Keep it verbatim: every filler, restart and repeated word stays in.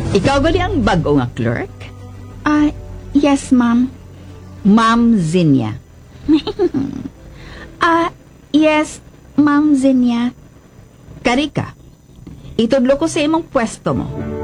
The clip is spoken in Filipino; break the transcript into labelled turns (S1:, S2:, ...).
S1: Ikaw gali ang bago nga clerk?
S2: Ah, yes, ma'am.
S1: Ma'am Zinia.
S2: Ah, yes, Ma'am Zinia.
S1: Karika, itudlo ko sa imong pwesto mo.